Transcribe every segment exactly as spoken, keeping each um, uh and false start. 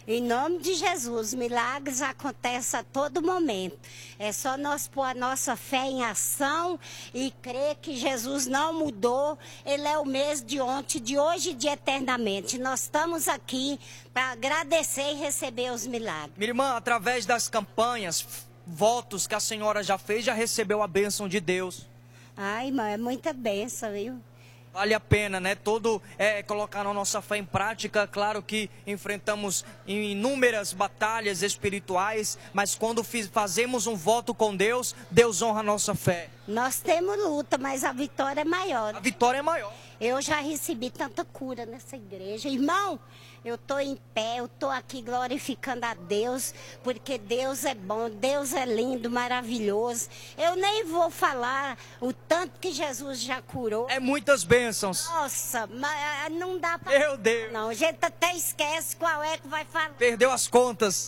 Em nome de Jesus, milagres acontecem a todo momento. É só nós pôr a nossa fé em ação e crer que Jesus não mudou. Ele é o mesmo de ontem, de hoje e de eternamente. Nós estamos aqui para agradecer e receber os milagres. Minha irmã, através das campanhas, votos que a senhora já fez, já recebeu a bênção de Deus. Ai, irmão, é muita bênção, viu? Vale a pena, né? Todo é, colocar a nossa fé em prática. Claro que enfrentamos inúmeras batalhas espirituais, mas quando fiz, fazemos um voto com Deus, Deus honra a nossa fé. Nós temos luta, mas a vitória é maior. A vitória é maior. Eu já recebi tanta cura nessa igreja. Irmão, eu estou em pé, eu estou aqui glorificando a Deus, porque Deus é bom, Deus é lindo, maravilhoso. Eu nem vou falar o tanto que Jesus já curou. É muitas bênçãos. Nossa, mas não dá para... Meu Deus. Não, a gente até esquece qual é que vai falar. Perdeu as contas.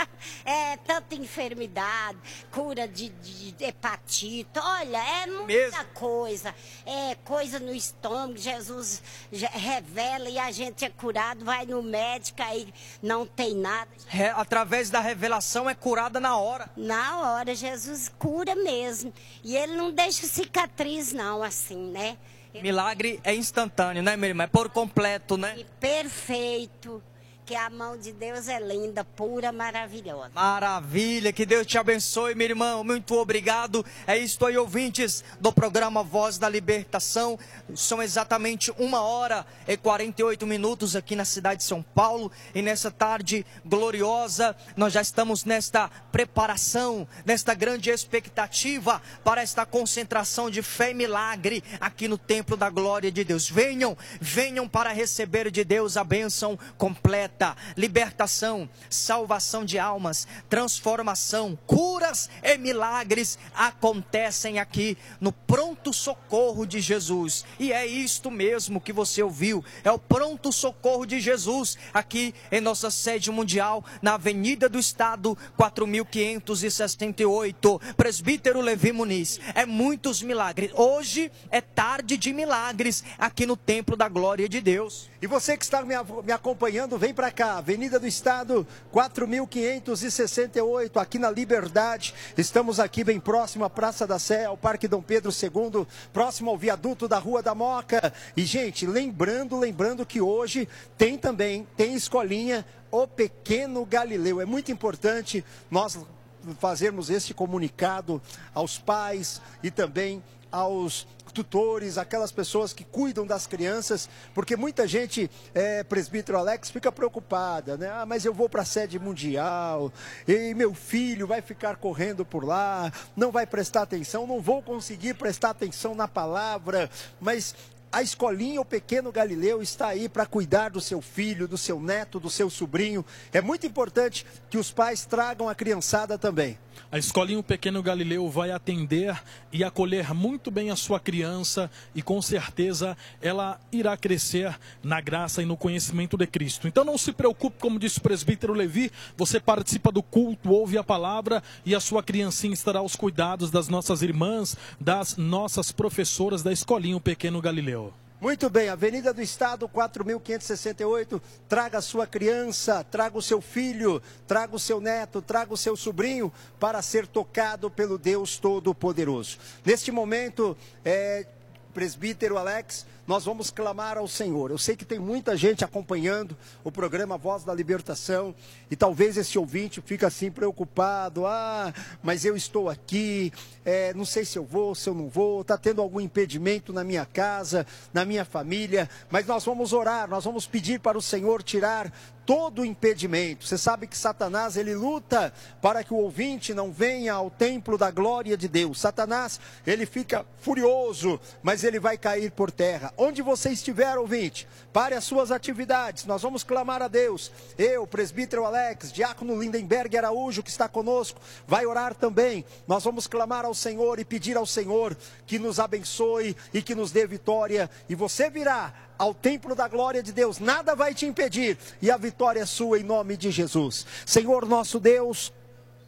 É, tanta enfermidade, cura de, de, de hepatite, olha, é muita Mesmo? coisa. É coisa no estômago, Jesus já revela e a gente é curado, vai no médico, aí não tem nada. Re, através da revelação é curada na hora. Na hora, Jesus cura mesmo. E ele não deixa cicatriz não, assim, né? Milagre é instantâneo, né, minha irmã? É por completo, né? E perfeito. Que a mão de Deus é linda, pura, maravilhosa. Maravilha, que Deus te abençoe, meu irmão, muito obrigado. É isso aí, ouvintes do programa Voz da Libertação. São exatamente uma hora e quarenta e oito minutos aqui na cidade de São Paulo. E nessa tarde gloriosa, nós já estamos nesta preparação, nesta grande expectativa para esta concentração de fé e milagre aqui no Templo da Glória de Deus. Venham, venham para receber de Deus a bênção completa. Libertação, salvação de almas, transformação, curas e milagres acontecem aqui no pronto socorro de Jesus. E é isto mesmo que você ouviu, é o pronto socorro de Jesus aqui em nossa sede mundial, na Avenida do Estado quatro mil quinhentos e sessenta e oito, Presbítero Levi Muniz. É muitos milagres. Hoje é tarde de milagres aqui no Templo da Glória de Deus. E você que está me, me acompanhando, vem para cá, Avenida do Estado, quatro mil quinhentos e sessenta e oito, aqui na Liberdade. Estamos aqui bem próximo à Praça da Sé, ao Parque Dom Pedro segundo, próximo ao viaduto da Rua da Moca. E, gente, lembrando, lembrando que hoje tem também, tem escolinha O Pequeno Galileu. É muito importante nós fazermos esse comunicado aos pais e também aos tutores, aquelas pessoas que cuidam das crianças, porque muita gente, é, presbítero Alex, fica preocupada, né? Ah, mas eu vou para a sede mundial, e meu filho vai ficar correndo por lá, não vai prestar atenção, não vou conseguir prestar atenção na palavra, mas a escolinha O Pequeno Galileu está aí para cuidar do seu filho, do seu neto, do seu sobrinho. É muito importante que os pais tragam a criançada também. A escolinha O Pequeno Galileu vai atender e acolher muito bem a sua criança e com certeza ela irá crescer na graça e no conhecimento de Cristo. Então não se preocupe, como disse o presbítero Levi, você participa do culto, ouve a palavra e a sua criancinha estará aos cuidados das nossas irmãs, das nossas professoras da escolinha O Pequeno Galileu. Muito bem, Avenida do Estado, quatro mil quinhentos e sessenta e oito, traga a sua criança, traga o seu filho, traga o seu neto, traga o seu sobrinho para ser tocado pelo Deus Todo-Poderoso. Neste momento, é, presbítero Alex, nós vamos clamar ao Senhor. Eu sei que tem muita gente acompanhando o programa Voz da Libertação e talvez esse ouvinte fique assim preocupado. Ah, mas eu estou aqui, é, não sei se eu vou, se eu não vou, está tendo algum impedimento na minha casa, na minha família, mas nós vamos orar, nós vamos pedir para o Senhor tirar todo o impedimento. Você sabe que Satanás, ele luta para que o ouvinte não venha ao templo da glória de Deus. Satanás, ele fica furioso, mas ele vai cair por terra. Onde você estiver, ouvinte, pare as suas atividades, nós vamos clamar a Deus. Eu, presbítero Alex, diácono Lindenberg Araújo, que está conosco, vai orar também. Nós vamos clamar ao Senhor e pedir ao Senhor que nos abençoe e que nos dê vitória. E você virá ao templo da glória de Deus, nada vai te impedir, e a vitória é sua em nome de Jesus. Senhor nosso Deus,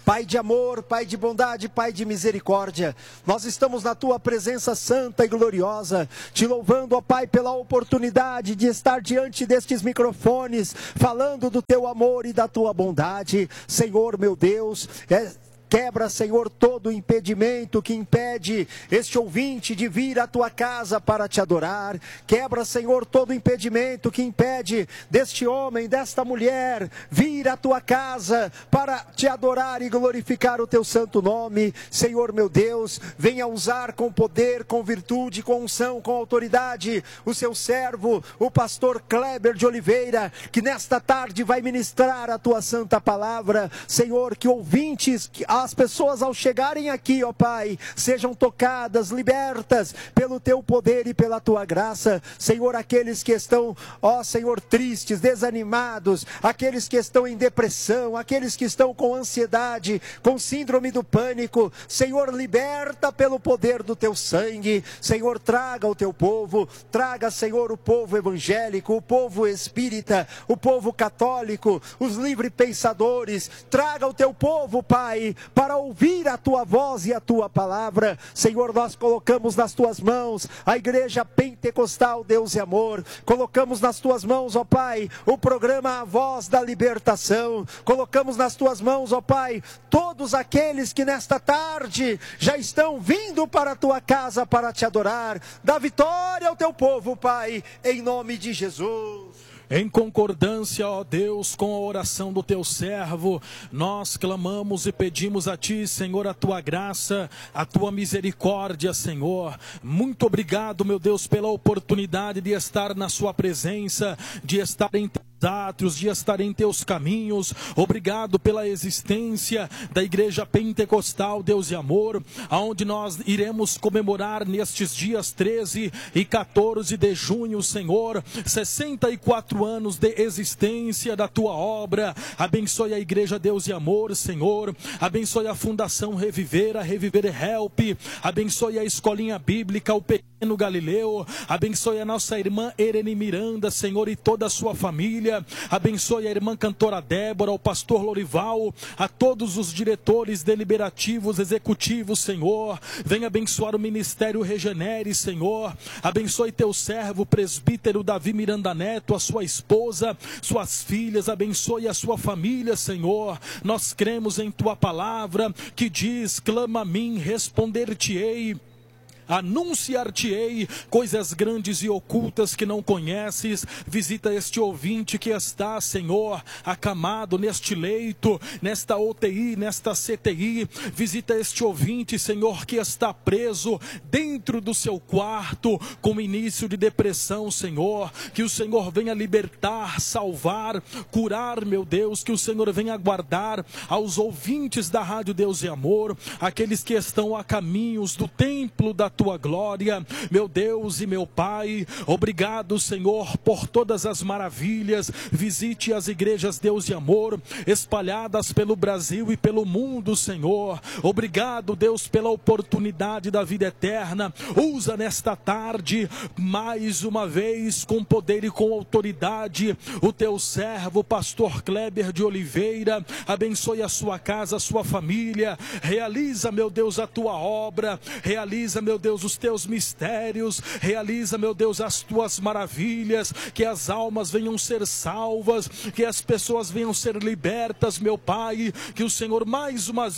Pai de amor, Pai de bondade, Pai de misericórdia, nós estamos na Tua presença santa e gloriosa, te louvando, ó Pai, pela oportunidade de estar diante destes microfones, falando do Teu amor e da Tua bondade. Senhor meu Deus, é... quebra, Senhor, todo o impedimento que impede este ouvinte de vir à Tua casa para Te adorar. Quebra, Senhor, todo o impedimento que impede deste homem, desta mulher, vir à Tua casa para Te adorar e glorificar o Teu santo nome. Senhor, meu Deus, venha usar com poder, com virtude, com unção, com autoridade, o Seu servo, o pastor Kleber de Oliveira, que nesta tarde vai ministrar a Tua santa palavra. Senhor, que ouvintes, que as pessoas ao chegarem aqui, ó Pai, sejam tocadas, libertas pelo Teu poder e pela Tua graça. Senhor, aqueles que estão, ó Senhor, tristes, desanimados, aqueles que estão em depressão, aqueles que estão com ansiedade, com síndrome do pânico, Senhor, liberta pelo poder do Teu sangue. Senhor, traga o Teu povo, traga, Senhor, o povo evangélico, o povo espírita, o povo católico, os livre pensadores, traga o Teu povo, Pai, para ouvir a Tua voz e a Tua palavra. Senhor, nós colocamos nas Tuas mãos a Igreja Pentecostal Deus e Amor, colocamos nas Tuas mãos, ó Pai, o programa A Voz da Libertação, colocamos nas Tuas mãos, ó Pai, todos aqueles que nesta tarde já estão vindo para a Tua casa para Te adorar. Dá vitória ao Teu povo, Pai, em nome de Jesus. Em concordância, ó Deus, com a oração do Teu servo, nós clamamos e pedimos a Ti, Senhor, a Tua graça, a Tua misericórdia, Senhor. Muito obrigado, meu Deus, pela oportunidade de estar na Sua presença, de estar em átrios, de estar em Teus caminhos. Obrigado pela existência da Igreja Pentecostal Deus e Amor, aonde nós iremos comemorar nestes dias treze e quatorze de junho, Senhor, sessenta e quatro anos de existência da Tua obra. Abençoe a Igreja Deus e Amor, Senhor. Abençoe a Fundação Reviver, a Reviver Help. Abençoe a Escolinha Bíblica, o Pequeno Galileu. Abençoe a nossa irmã Erene Miranda, Senhor, e toda a sua família. Abençoe a irmã cantora Débora, o pastor Lorival, a todos os diretores deliberativos, executivos, Senhor. Venha abençoar o Ministério Regenere, Senhor. Abençoe Teu servo, o presbítero Davi Miranda Neto, a sua esposa, suas filhas. Abençoe a sua família, Senhor. Nós cremos em Tua palavra que diz: clama a mim, responder-te-ei. Anunciar-te-ei coisas grandes e ocultas que não conheces. Visita este ouvinte que está, Senhor, acamado neste leito, nesta U T I, nesta C T I. Visita este ouvinte, Senhor, que está preso dentro do seu quarto com início de depressão, Senhor. Que o Senhor venha libertar, salvar, curar, meu Deus. Que o Senhor venha guardar aos ouvintes da Rádio Deus e Amor, aqueles que estão a caminhos do templo da Tua glória, meu Deus e meu Pai. Obrigado, Senhor, por todas as maravilhas. Visite as igrejas Deus e Amor espalhadas pelo Brasil e pelo mundo, Senhor. Obrigado, Deus, pela oportunidade da vida eterna. Usa nesta tarde mais uma vez com poder e com autoridade o Teu servo, pastor Kleber de Oliveira. Abençoe a sua casa, a sua família. Realiza, meu Deus, a Tua obra. Realiza, meu Deus, os Teus mistérios. Realiza, meu Deus, as Tuas maravilhas. Que as almas venham ser salvas, que as pessoas venham ser libertas, meu Pai. Que o Senhor mais uma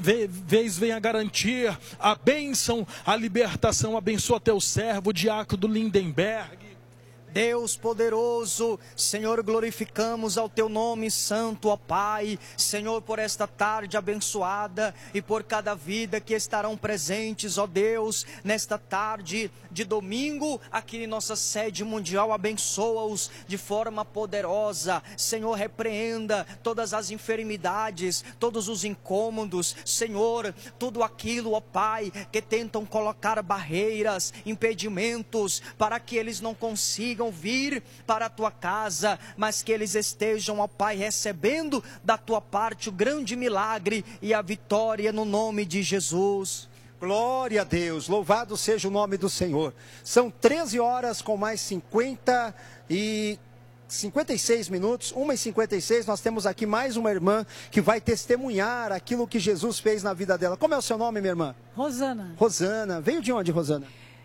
vez venha garantir a bênção, a libertação. Abençoa Teu servo, Diácono Lindenberg. Deus poderoso, Senhor, glorificamos ao Teu nome santo, ó Pai. Senhor, por esta tarde abençoada e por cada vida que estarão presentes, ó Deus, nesta tarde de domingo, aqui em nossa sede mundial. Abençoa-os de forma poderosa. Senhor, repreenda todas as enfermidades, todos os incômodos, Senhor, tudo aquilo, ó Pai, que tentam colocar barreiras, impedimentos, para que eles não consigam vir para a Tua casa, mas que eles estejam, ó Pai, recebendo da Tua parte o grande milagre e a vitória no nome de Jesus. Glória a Deus, louvado seja o nome do Senhor. São treze horas com mais cinquenta e cinquenta e seis minutos, uma e cinquenta e seis, nós temos aqui mais uma irmã que vai testemunhar aquilo que Jesus fez na vida dela. Como é o seu nome, minha irmã? Rosana. Rosana. Veio de onde, Rosana?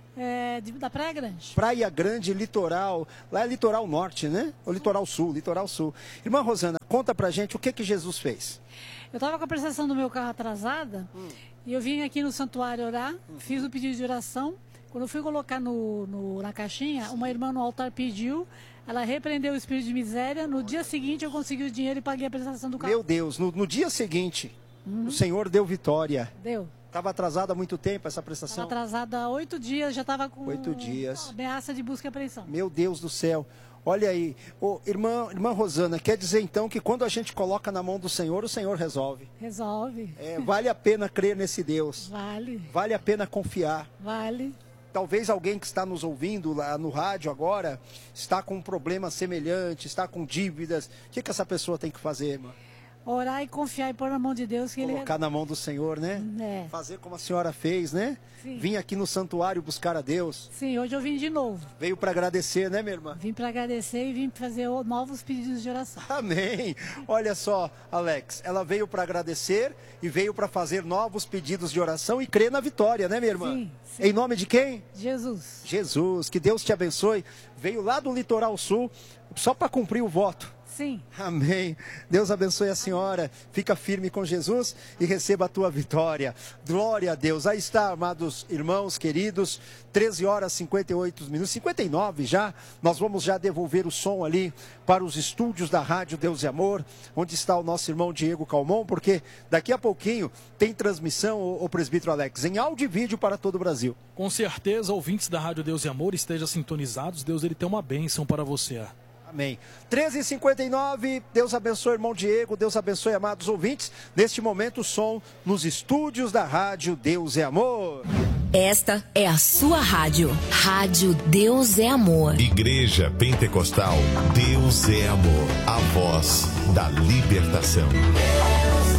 É, de, da Praia Grande. Praia Grande, litoral. Lá é litoral norte, né? Ou litoral sul, litoral sul. Irmã Rosana, conta pra gente o que que Jesus fez. Eu estava com a prestação do meu carro atrasada hum. e eu vim aqui no santuário orar, hum. fiz o pedido de oração. Quando eu fui colocar no, no, na caixinha, uma irmã no altar pediu, ela repreendeu o espírito de miséria. No dia seguinte eu consegui o dinheiro e paguei a prestação do carro. Meu Deus, no, no dia seguinte, hum. o Senhor deu vitória. Deu. Estava atrasada há muito tempo essa prestação? Estava atrasada há oito dias, já estava com oito dias. ameaça de busca e apreensão. Meu Deus do céu. Olha aí, oh, irmã, irmã Rosana, quer dizer então que quando a gente coloca na mão do Senhor, o Senhor resolve. Resolve. É, vale a pena crer nesse Deus. Vale. Vale a pena confiar. Vale. Talvez alguém que está nos ouvindo lá no rádio agora está com um problema semelhante, está com dívidas. O que, que essa pessoa tem que fazer, irmã? Orar e confiar e pôr na mão de Deus. Que Colocar ele... na mão do Senhor, né? É. Fazer como a senhora fez, né? Sim. Vim aqui no santuário buscar a Deus. Sim, hoje eu vim de novo. Veio para agradecer, né, minha irmã? Vim para agradecer e vim fazer novos pedidos de oração. Amém. Olha só, Alex, ela veio para agradecer e veio para fazer novos pedidos de oração e crer na vitória, né, minha irmã? Sim, sim. Em nome de quem? Jesus. Jesus, que Deus te abençoe. Veio lá do litoral sul só para cumprir o voto. Sim. Amém. Deus abençoe a senhora. Fica firme com Jesus e receba a tua vitória. Glória a Deus. Aí está, amados irmãos queridos, treze horas e cinquenta e oito minutos, cinquenta e nove já. Nós vamos já devolver o som ali para os estúdios da Rádio Deus e Amor, onde está o nosso irmão Diego Calmon, porque daqui a pouquinho tem transmissão, o, o presbítero Alex, em áudio e vídeo para todo o Brasil. Com certeza, ouvintes da Rádio Deus e Amor, estejam sintonizados. Deus, ele tem uma bênção para você. Amém. treze e cinquenta e nove, Deus abençoe, irmão Diego, Deus abençoe, amados ouvintes. Neste momento, o som nos estúdios da Rádio Deus é Amor. Esta é a sua rádio. Rádio Deus é Amor. Igreja Pentecostal Deus é Amor. A voz da libertação. Deus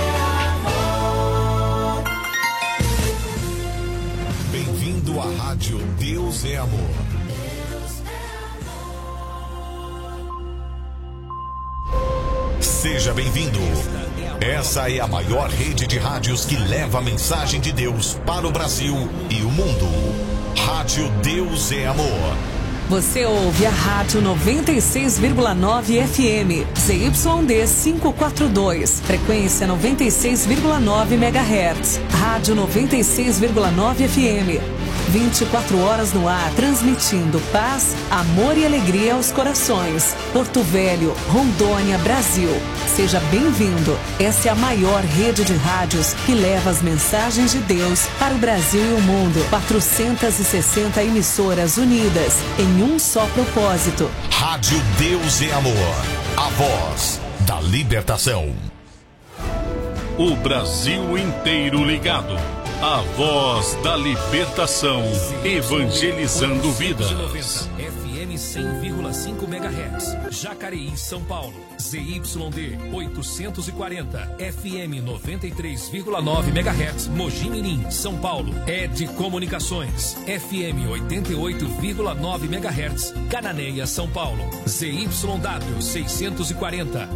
é amor. Bem-vindo à Rádio Deus é Amor. Seja bem-vindo. Essa é a maior rede de rádios que leva a mensagem de Deus para o Brasil e o mundo. Rádio Deus é Amor. Você ouve a Rádio noventa e seis vírgula nove F M, Z Y D quinhentos e quarenta e dois, frequência noventa e seis vírgula nove megahertz. Rádio noventa e seis vírgula nove F M. vinte e quatro horas no ar, transmitindo paz, amor e alegria aos corações. Porto Velho, Rondônia, Brasil. Seja bem-vindo. Essa é a maior rede de rádios que leva as mensagens de Deus para o Brasil e o mundo. quatrocentas e sessenta emissoras unidas em um só propósito. Rádio Deus é Amor. A voz da libertação. O Brasil inteiro ligado. A voz da libertação, evangelizando vidas. F M cem vírgula cinco megahertz, Jacareí, São Paulo. Z Y D oitocentos e quarenta, F M noventa e três vírgula nove megahertz, Mogi Mirim, São Paulo. Ed Comunicações, F M oitenta e oito vírgula nove megahertz, Cananéia, São Paulo. Z Y W seiscentos e quarenta.